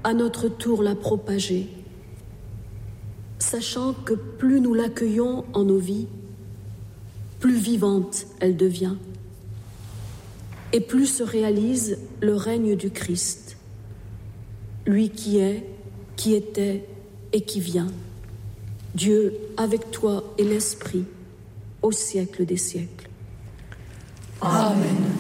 à notre tour la propager, sachant que plus nous l'accueillons en nos vies, plus vivante elle devient, et plus se réalise le règne du Christ, lui qui est, qui était et qui vient. Dieu avec toi et l'Esprit, au siècle des siècles. Amen.